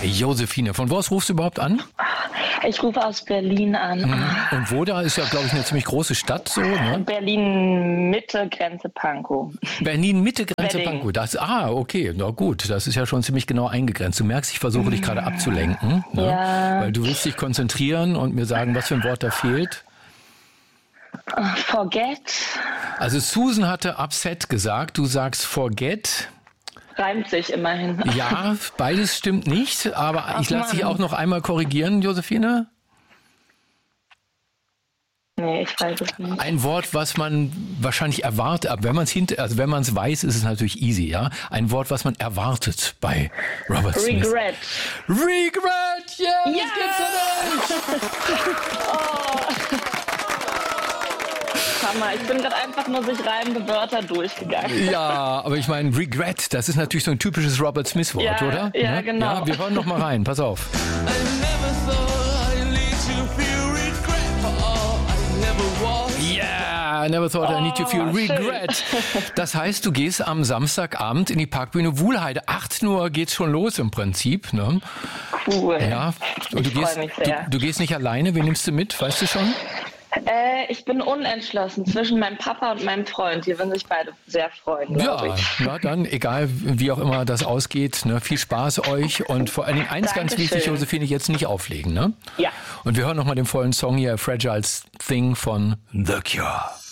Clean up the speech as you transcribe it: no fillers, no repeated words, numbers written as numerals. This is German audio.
Josephine, von wo aus rufst du überhaupt an? Ich rufe aus Berlin an. Und wo da ist ja, glaube ich, eine ziemlich große Stadt so, ne? Berlin-Mitte, Grenze Pankow. Berlin-Mitte, Grenze Wedding. Pankow. Okay, na gut, das ist ja schon ziemlich genau eingegrenzt. Du merkst, ich versuche dich gerade abzulenken, ne? Ja. Weil du willst dich konzentrieren und mir sagen, was für ein Wort da fehlt. Forget. Also Susan hatte upset gesagt, du sagst forget. Reimt sich immerhin. Ja, beides stimmt nicht, aber Ach, ich lasse dich Mann. auch noch einmal korrigieren, Josephine. Nee, ich weiß es nicht. Ein Wort, was man wahrscheinlich erwartet, aber wenn man es wenn man es weiß, ist es natürlich easy, ja. Ein Wort, was man erwartet bei Robert Smith. Regret. Regret, yeah, Ja! das geht's Hammer. Ich bin gerade einfach nur sich reimende Wörter durchgegangen. Ja, aber ich meine, Regret, das ist natürlich so ein typisches Robert Smith-Wort, Ja, oder? ja, Ne? genau. Ja, wir hören noch mal rein, pass auf. Yeah, I never thought I need to feel regret. Das heißt, du gehst am Samstagabend in die Parkbühne Wuhlheide. 18 Uhr geht's schon los im Prinzip, ne? Cool. Ja. Und Ich freu mich sehr. du gehst nicht alleine, wen nimmst du mit, weißt du schon? Ich bin unentschlossen zwischen meinem Papa und meinem Freund. Die würden sich beide sehr freuen, glaube Ja, ich. na dann, egal wie auch immer das ausgeht, ne, viel Spaß euch und vor allen Dingen eins ganz Dankeschön. wichtig, Josephine, jetzt nicht auflegen, ne? Ja. Und wir hören nochmal den vollen Song hier, Fragile Thing von The Cure.